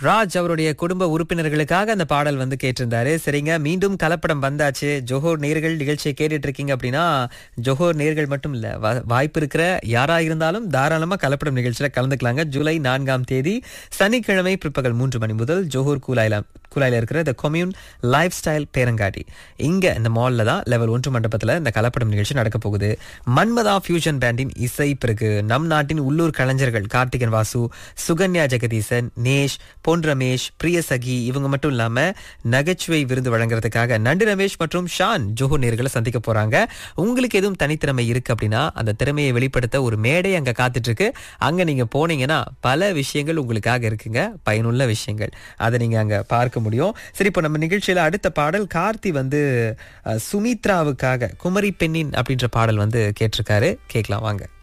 ராஜ் அவருடைய குடும்ப உறுப்பினர்களுக்காக அந்த பாடல் வந்து கேட்டிருந்தாரு. சரிங்க, மீண்டும் கலப்படம் வந்தாச்சு. ஜோஹர் நேர்கள் நிகழ்ச்சியை கேட்டுட்டு இருக்கீங்க அப்படின்னா, ஜோஹர் நேர்கள் மட்டும் இல்ல, வாய்ப்பு இருக்கிற யாரா இருந்தாலும் தாராளமா கலப்படம் நிகழ்ச்சியில கலந்துக்கலாங்க. ஜூலை 4ஆம் தேதி சனிக்கிழமை பிற்பகல் 3 மணி முதல் ஜோஹர் கூலாயில இருக்கிற த கொம்யூன் லைஃப் ஸ்டைல் பேரங்காடி, இங்க இந்த மால்ல தான் லெவல் 1 மண்டபத்துல இந்த கலப்படம் நிகழ்ச்சி நடக்க போகுது. மன்மதா ஃபியூஷன் பேண்டின் இசை பிறகு நம் நாட்டின் உள்ளூர் கலைஞர்கள் கார்த்திகன் வாசு, சுகன்யா ஜெகதீசன், நேஷ், பொன் ரமேஷ், பிரியசகி இவங்க மட்டும் இல்லாம நகைச்சுவை விருந்து வழங்குறதுக்காக நண்டு ரமேஷ் மற்றும் ஷான் ஜோஹர் நேர்களை சந்திக்க போறாங்க. உங்களுக்கு எதுவும் தனித்திறமை இருக்கு அப்படின்னா அந்த திறமையை வெளிப்படுத்த ஒரு மேடை அங்க காத்துட்டு இருக்கு. அங்க நீங்க போனீங்கன்னா பல விஷயங்கள் உங்களுக்காக இருக்குங்க, பயனுள்ள விஷயங்கள். அதை நீங்க அங்க பார்க்க முடியும். சரி, இப்போ நம்ம நிகழ்ச்சியில அடுத்த பாடல் கார்த்தி வந்து சுமித்ராவுக்காக குமரி பெண்ணின் அப்படின்ற பாடல் வந்து கேட்டிருக்காரு. கேட்கலாம் வாங்க.